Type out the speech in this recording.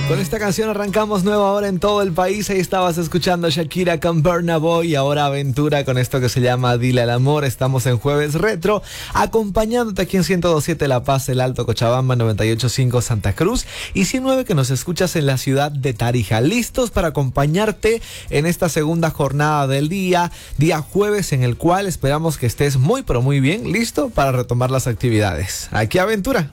Con esta canción arrancamos nueva hora en todo el país. Ahí estabas escuchando Shakira con Burna Boy y ahora Aventura con esto que se llama Dile al Amor. Estamos en Jueves Retro, acompañándote aquí en 102.7 La Paz, El Alto Cochabamba, 98.5 Santa Cruz y 109 que nos escuchas en la ciudad de Tarija. Listos para acompañarte en esta segunda jornada del día jueves, en el cual esperamos que estés muy pero muy bien listo para retomar las actividades. Aquí Aventura.